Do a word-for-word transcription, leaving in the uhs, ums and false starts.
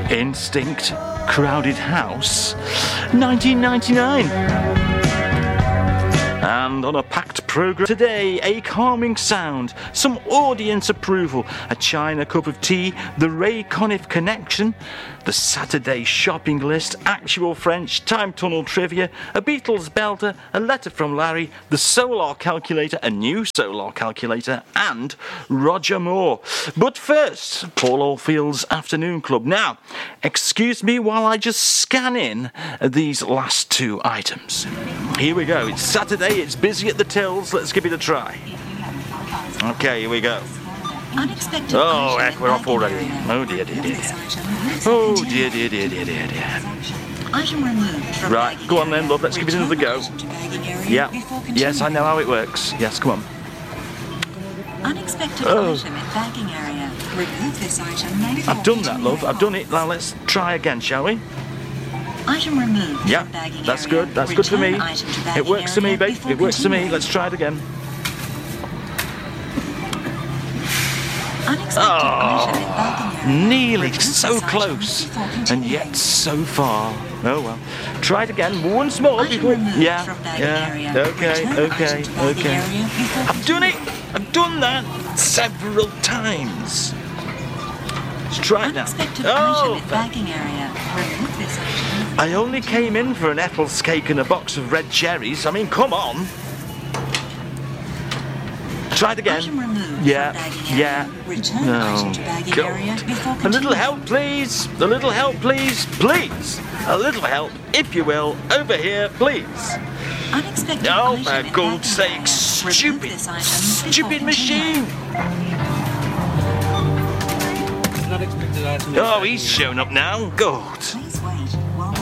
Instinct, Crowded House, nineteen ninety-nine. And on a packed programme today, a calming sound, some audience approval, a China cup of tea, the Ray Conniff connection, the Saturday shopping list, actual French, time tunnel trivia, a Beatles belter, a letter from Larry, the solar calculator, a new solar calculator, and Roger Moore. But first, Paul Oldfield's Afternoon Club. Now, excuse me while I just scan in these last two items. Here we go. It's Saturday, it's busy at the tills. Let's give it a try. Okay, here we go. Unexpected oh, heck, we're off already. Oh, dear, dear, dear. Oh, dear, dear, dear, dear, dear, dear. Item removed from right, go on then, love. Let's give it another go. Yeah. Yes, I know how it works. Yes, come on. Unexpected oh. item in bagging area. Remove this item. I've done that, love. I've done it. Now let's try again, shall we? Item removed yeah, from bagging that's area. good. That's Return good for me. It works for me, babe. It works for me. Let's try it again. Unexpected oh, item in bagging area. Nearly so close, and yet so far. Oh well. Try it again once more. Before... Yeah, yeah. Okay, okay, okay. I've done it. I've done that several times. Let's try it now. Oh, bagging area. Remove this item. I only came in for an Ethel's cake and a box of red cherries. I mean, come on. Try it again. Yeah, yeah. No. God. A little help, please. A little help, please. Please. A little help, if you will. Over here, please. Unexpected oh, for God's sake. Stupid, stupid machine. Unexpected item. Oh, he's shown up now. God.